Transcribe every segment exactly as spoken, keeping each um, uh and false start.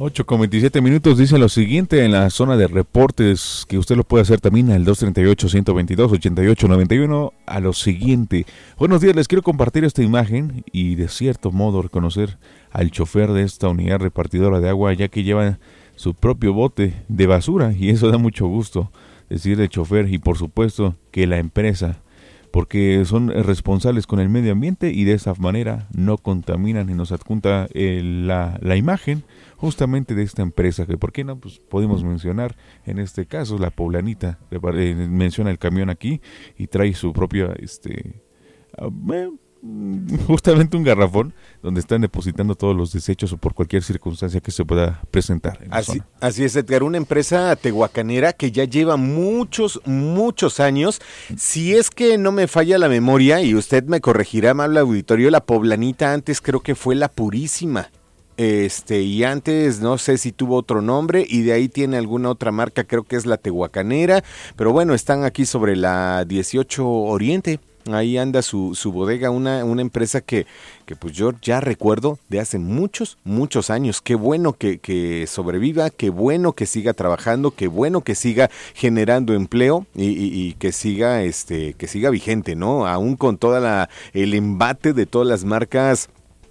ocho con veintisiete minutos, dice lo siguiente en la zona de reportes, que usted lo puede hacer también al dos treinta y ocho, ciento veintidós, ochenta y ocho noventa y uno, a lo siguiente. Buenos días, les quiero compartir esta imagen y de cierto modo reconocer al chofer de esta unidad repartidora de agua, ya que lleva su propio bote de basura, y eso da mucho gusto decir del chofer, y por supuesto que la empresa, porque son responsables con el medio ambiente y de esa manera no contaminan, y nos adjunta eh, la, la imagen justamente de esta empresa, que por qué no, pues podemos mencionar en este caso la Poblanita, eh, menciona el camión aquí y trae su propia, este, eh, justamente un garrafón donde están depositando todos los desechos o por cualquier circunstancia que se pueda presentar en la así, zona. Así es, Edgar, una empresa tehuacanera que ya lleva muchos, muchos años. Si es que no me falla la memoria, y usted me corregirá, amable auditorio, la Poblanita antes creo que fue la Purísima. Este, y antes no sé si tuvo otro nombre, y de ahí tiene alguna otra marca, creo que es la Tehuacanera, pero bueno, están aquí sobre la dieciocho Oriente. Ahí anda su, su bodega, una, una empresa que, que pues yo ya recuerdo de hace muchos, muchos años. Qué bueno que, que sobreviva, qué bueno que siga trabajando, qué bueno que siga generando empleo y, y, y que siga, este, que siga vigente, ¿no? Aún con toda la, el embate de todas las marcas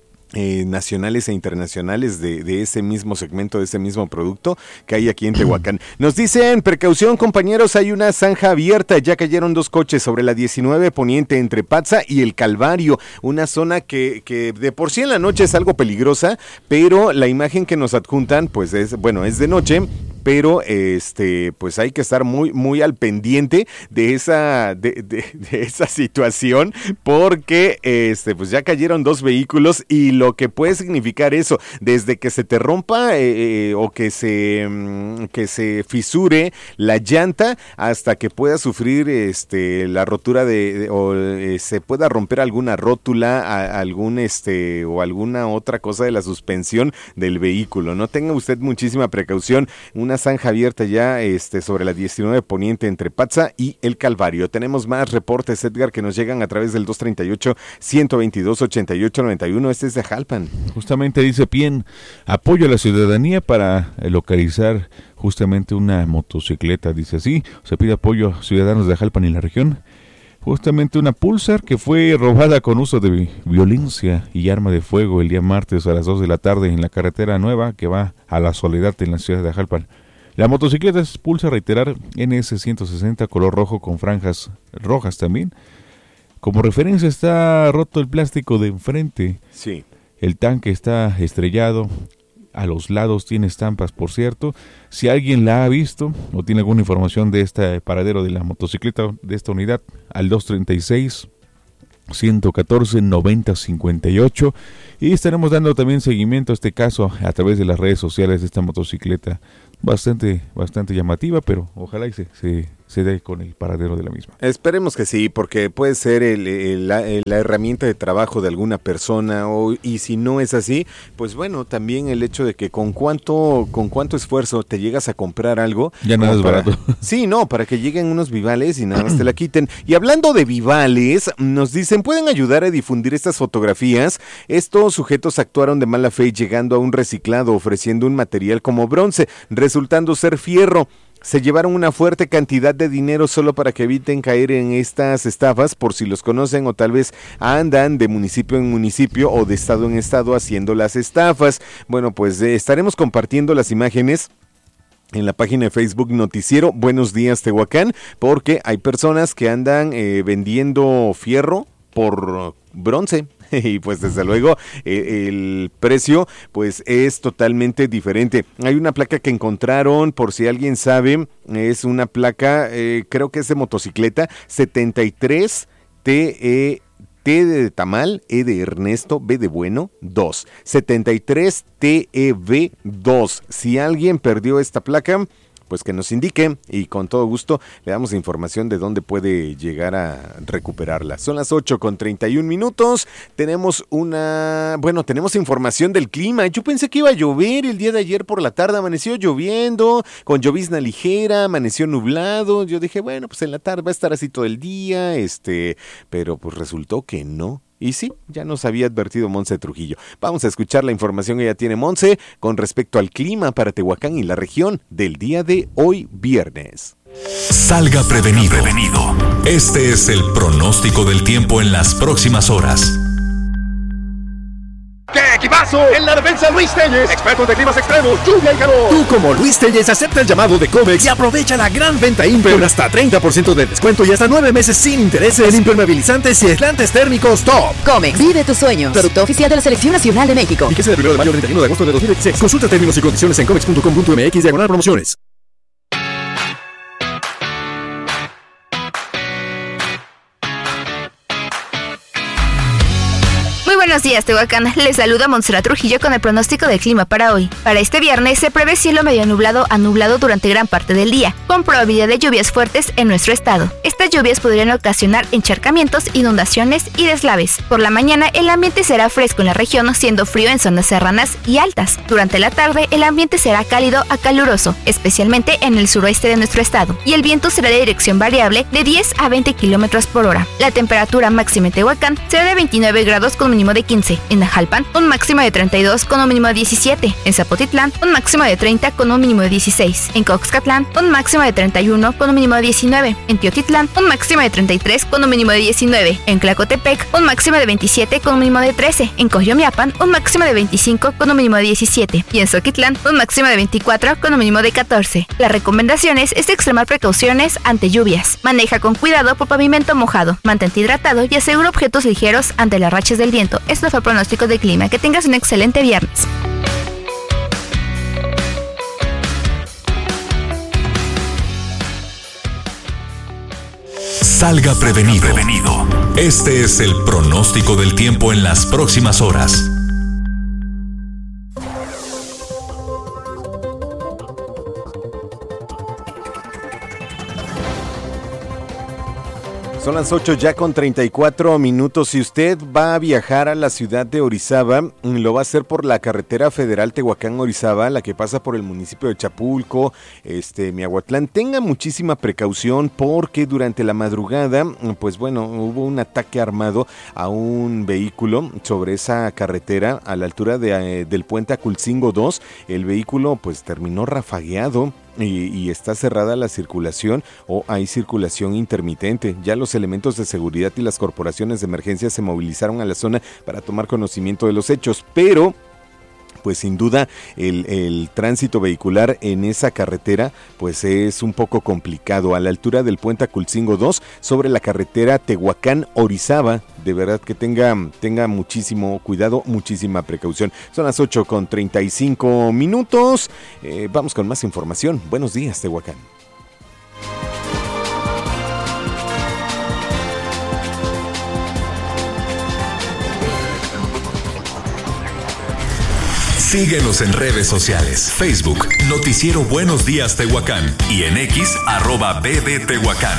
Eh, nacionales e internacionales de, de ese mismo segmento, de ese mismo producto que hay aquí en Tehuacán. Nos dicen, precaución compañeros, hay una zanja abierta, ya cayeron dos coches sobre la diecinueve poniente entre Patza y el Calvario, una zona que, que de por sí en la noche es algo peligrosa, pero la imagen que nos adjuntan, pues es, bueno, es de noche, pero este pues hay que estar muy muy al pendiente de esa de, de, de esa situación, porque este pues ya cayeron dos vehículos, y lo que puede significar eso, desde que se te rompa eh, eh, o que se mm, que se fisure la llanta hasta que pueda sufrir este la rotura de, de o eh, se pueda romper alguna rótula, a, algún este o alguna otra cosa de la suspensión del vehículo. No tenga usted muchísima precaución. Una zanja abierta ya este, sobre la diecinueve poniente entre Patza y el Calvario. Tenemos más reportes, Edgar, que nos llegan a través del dos treinta y ocho, ciento veintidós, ochenta y ocho noventa y uno. Este es de Jalpan. Justamente dice Pien, apoyo a la ciudadanía para localizar justamente una motocicleta, dice así, se pide apoyo a ciudadanos de Jalpan y la región. Justamente una Pulsar que fue robada con uso de violencia y arma de fuego el día martes a las dos de la tarde en la carretera nueva que va a La Soledad en la ciudad de Jalpan. La motocicleta es Pulsar, reiterar, N S ciento sesenta, color rojo con franjas rojas también. Como referencia está roto el plástico de enfrente. Sí. El tanque está estrellado. A los lados tiene estampas, por cierto. Si alguien la ha visto o tiene alguna información de este paradero de la motocicleta, de esta unidad, al dos treinta y seis, ciento catorce, noventa cincuenta y ocho. Y estaremos dando también seguimiento a este caso a través de las redes sociales de esta motocicleta. Bastante, bastante llamativa, pero ojalá y se, se, se dé con el paradero de la misma. Esperemos que sí, porque puede ser el, el, la, la herramienta de trabajo de alguna persona, o, y si no es así, pues bueno, también el hecho de que con cuánto, con cuánto esfuerzo te llegas a comprar algo. Ya nada es para, barato. Sí, no, para que lleguen unos vivales y nada más te la quiten. Y hablando de vivales, nos dicen, ¿pueden ayudar a difundir estas fotografías? Estos sujetos actuaron de mala fe llegando a un reciclado ofreciendo un material como bronce, resultando ser fierro. Se llevaron una fuerte cantidad de dinero solo para que eviten caer en estas estafas, por si los conocen o tal vez andan de municipio en municipio o de estado en estado haciendo las estafas. Bueno, pues eh, estaremos compartiendo las imágenes en la página de Facebook Noticiero Buenos Días Tehuacán, porque hay personas que andan eh, vendiendo fierro por bronce. Y pues desde luego eh, el precio pues es totalmente diferente. Hay una placa que encontraron, por si alguien sabe, es una placa, eh, creo que es de motocicleta, setenta y tres T E T de tamal, E de Ernesto, B de bueno, dos. setenta y tres T E V dos. Si alguien perdió esta placa, pues que nos indique y con todo gusto le damos información de dónde puede llegar a recuperarla. Son las ocho con treinta y un minutos, tenemos una, bueno, tenemos información del clima. Yo pensé que iba a llover el día de ayer por la tarde, amaneció lloviendo, con llovizna ligera, amaneció nublado. Yo dije, bueno, pues en la tarde va a estar así todo el día, este, pero pues resultó que no. Y sí, ya nos había advertido Monse Trujillo. Vamos a escuchar la información que ya tiene Monse con respecto al clima para Tehuacán y la región del día de hoy viernes. Salga prevenido. prevenido. Este es el pronóstico del tiempo en las próximas horas. ¡Qué equipazo! En la defensa Luis Telles, expertos de climas extremos, lluvia y calor. Tú como Luis Telles acepta el llamado de Comex y aprovecha la gran venta Imper con hasta treinta por ciento de descuento y hasta nueve meses sin intereses en impermeabilizantes y aislantes térmicos top. Comex, vive tus sueños. Producto oficial de la Selección Nacional de México. Fíjese del primero de mayo al treinta y uno de agosto de dos mil veintiséis. Consulta términos y condiciones en comex punto com punto m x diagonal promociones. Buenos días, Tehuacán. Les saluda Montserrat Trujillo con el pronóstico del clima para hoy. Para este viernes se prevé cielo medio nublado a nublado durante gran parte del día, con probabilidad de lluvias fuertes en nuestro estado. Estas lluvias podrían ocasionar encharcamientos, inundaciones y deslaves. Por la mañana el ambiente será fresco en la región, siendo frío en zonas serranas y altas. Durante la tarde el ambiente será cálido a caluroso, especialmente en el suroeste de nuestro estado, y el viento será de dirección variable de diez a veinte kilómetros por hora. La temperatura máxima en Tehuacán será de veintinueve grados con un mínimo de quince, en Najalpan un máximo de treinta y dos con un mínimo de diecisiete, en Zapotitlán un máximo de treinta con un mínimo de dieciséis, en Coxcatlán un máximo de treinta y uno con un mínimo de diecinueve, en Teotitlán un máximo de treinta y tres con un mínimo de diecinueve, en Tlacotepec un máximo de veintisiete con un mínimo de trece, en Coyomiapan un máximo de veinticinco con un mínimo de diecisiete y en Zoquitlán un máximo de veinticuatro con un mínimo de catorce. Las recomendaciones es extremar precauciones ante lluvias. Maneja con cuidado por pavimento mojado, mantente hidratado y asegura objetos ligeros ante las rachas del viento. Esto fue el pronóstico de clima. Que tengas un excelente viernes. Salga prevenido. prevenido. Este es el pronóstico del tiempo en las próximas horas. Son las ocho ya con treinta y cuatro minutos. Si usted va a viajar a la ciudad de Orizaba, lo va a hacer por la carretera federal Tehuacán-Orizaba, la que pasa por el municipio de Chapulco, este, Miahuatlán. Tenga muchísima precaución porque durante la madrugada, pues bueno, hubo un ataque armado a un vehículo sobre esa carretera a la altura de, eh, del puente Aculcingo dos. El vehículo pues terminó rafagueado. Y, y está cerrada la circulación o hay circulación intermitente. Ya los elementos de seguridad y las corporaciones de emergencia se movilizaron a la zona para tomar conocimiento de los hechos, pero pues sin duda el, el tránsito vehicular en esa carretera pues es un poco complicado. A la altura del puente Aculcingo dos sobre la carretera Tehuacán-Orizaba, de verdad que tenga, tenga muchísimo cuidado, muchísima precaución. Son las ocho con treinta y cinco minutos, eh, vamos con más información. Buenos días, Tehuacán. Síguenos en redes sociales, Facebook, Noticiero Buenos Días Tehuacán y en X, arroba B D Tehuacán.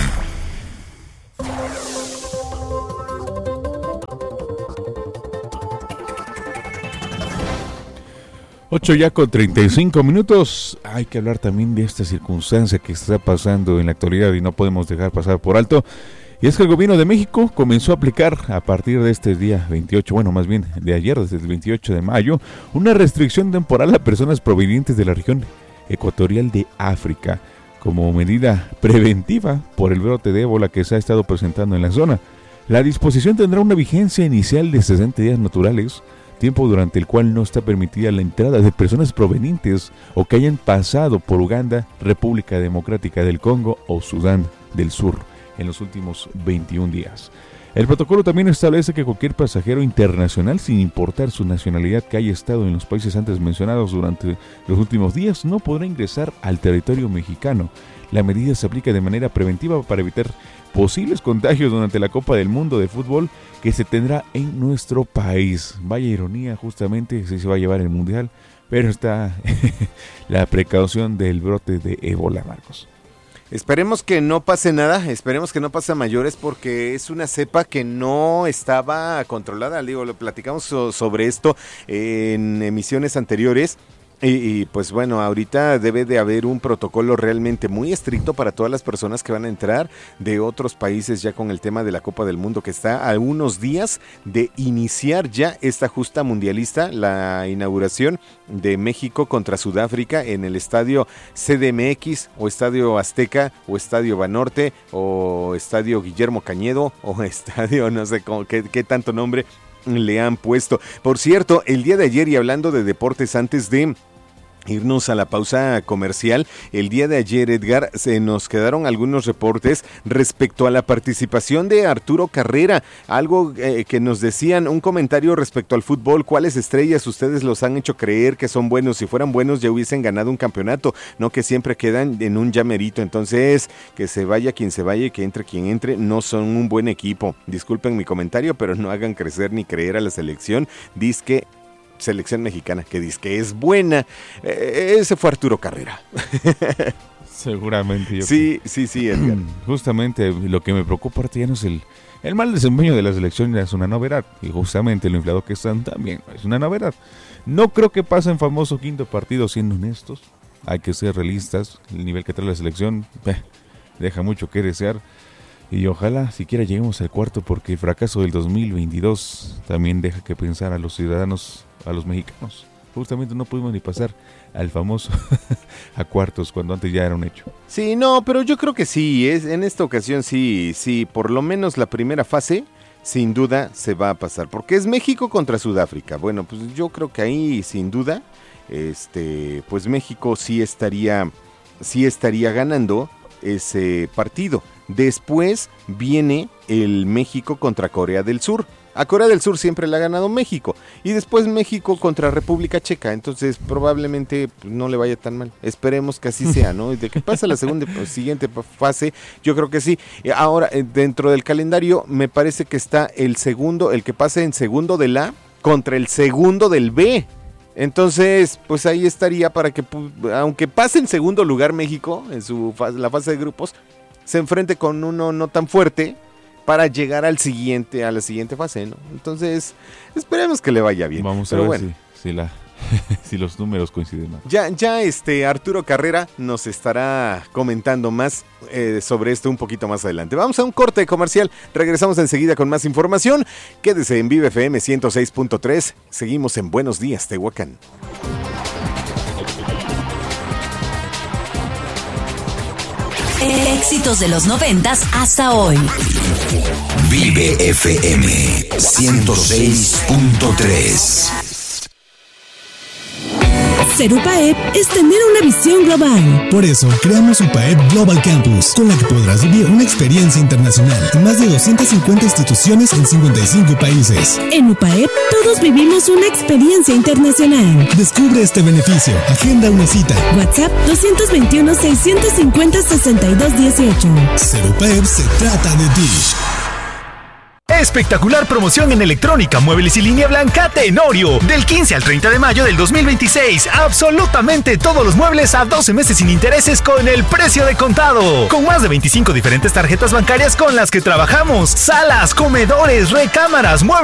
ocho ya con treinta y cinco minutos. Hay que hablar también de esta circunstancia que está pasando en la actualidad y no podemos dejar pasar por alto. Y es que el gobierno de México comenzó a aplicar a partir de este día veintiocho, bueno, más bien de ayer, desde el veintiocho de mayo, una restricción temporal a personas provenientes de la región ecuatorial de África, como medida preventiva por el brote de ébola que se ha estado presentando en la zona. La disposición tendrá una vigencia inicial de sesenta días naturales, tiempo durante el cual no está permitida la entrada de personas provenientes o que hayan pasado por Uganda, República Democrática del Congo o Sudán del Sur en los últimos veintiún días. El protocolo también establece que cualquier pasajero internacional, sin importar su nacionalidad, que haya estado en los países antes mencionados durante los últimos días, no podrá ingresar al territorio mexicano. La medida se aplica de manera preventiva para evitar posibles contagios durante la Copa del Mundo de Fútbol que se tendrá en nuestro país. Vaya ironía, justamente, si se va a llevar el Mundial, pero está la precaución del brote de ébola, Marcos. Esperemos que no pase nada, esperemos que no pase a mayores porque es una cepa que no estaba controlada. Digo, lo platicamos so- sobre esto en emisiones anteriores. Y, y pues bueno, ahorita debe de haber un protocolo realmente muy estricto para todas las personas que van a entrar de otros países ya con el tema de la Copa del Mundo, que está a unos días de iniciar ya esta justa mundialista, la inauguración de México contra Sudáfrica en el estadio C D M X o Estadio Azteca o Estadio Banorte o Estadio Guillermo Cañedo o Estadio no sé cómo, qué, qué tanto nombre le han puesto. Por cierto, el día de ayer, y hablando de deportes, antes de irnos a la pausa comercial, el día de ayer, Edgar, se nos quedaron algunos reportes respecto a la participación de Arturo Carrera, algo eh, que nos decían, un comentario respecto al fútbol, cuáles estrellas ustedes los han hecho creer que son buenos, si fueran buenos ya hubiesen ganado un campeonato, no que siempre quedan en un llamerito. Entonces que se vaya quien se vaya y que entre quien entre, no son un buen equipo. Disculpen mi comentario, pero no hagan crecer ni creer a la selección, dizque selección mexicana, que dice que es buena. Eh, ese fue Arturo Carrera. Seguramente. Yo sí, creo. sí, sí, Edgar. Justamente lo que me preocupa ya no es el, el mal desempeño de la selección, ya es una novedad. Y justamente lo inflado que están también es una novedad. No creo que pasen famoso quinto partido, siendo honestos. Hay que ser realistas. El nivel que trae la selección eh, deja mucho que desear. Y ojalá siquiera lleguemos al cuarto, porque el fracaso del dos mil veintidós también deja que pensar a los ciudadanos, a los mexicanos. Justamente no pudimos ni pasar al famoso a cuartos, cuando antes ya era un hecho. Sí, no, pero yo creo que sí, es, en esta ocasión sí, sí, por lo menos la primera fase, sin duda se va a pasar, porque es México contra Sudáfrica. Bueno, pues yo creo que ahí, sin duda, este, pues México sí estaría, sí estaría ganando ese partido. Después viene el México contra Corea del Sur. A Corea del Sur siempre le ha ganado México. Y después México contra República Checa. Entonces probablemente pues, no le vaya tan mal. Esperemos que así sea, ¿no? Y de que pasa la segunda pues, siguiente fase, yo creo que sí. Ahora, dentro del calendario, me parece que está el segundo, el que pase en segundo del A contra el segundo del B. Entonces, pues ahí estaría para que, aunque pase en segundo lugar México, en su fase, la fase de grupos, se enfrente con uno no tan fuerte para llegar al siguiente, a la siguiente fase, ¿no? Entonces, esperemos que le vaya bien. Vamos a Pero ver bueno. si, si, la, si los números coinciden más. Ya, ya este Arturo Carrera nos estará comentando más eh, sobre esto un poquito más adelante. Vamos a un corte comercial, regresamos enseguida con más información. Quédese en Vive F M ciento seis punto tres, seguimos en Buenos Días, Tehuacán. Éxitos de los noventas hasta hoy. Vive F M ciento seis punto tres. Ser U P A E P es tener una visión global. Por eso, creamos U P A E P Global Campus, con la que podrás vivir una experiencia internacional en más de doscientas cincuenta instituciones en cincuenta y cinco países. En U P A E P, todos vivimos una experiencia internacional. Descubre este beneficio. Agenda una cita. WhatsApp dos dos uno, seis cinco cero, seis dos uno ocho. Ser U P A E P se trata de ti. Espectacular promoción en electrónica, muebles y línea blanca Tenorio. Del quince al treinta de mayo del dos mil veintiséis. Absolutamente todos los muebles a doce meses sin intereses con el precio de contado. Con más de veinticinco diferentes tarjetas bancarias con las que trabajamos. Salas, comedores, recámaras, muebles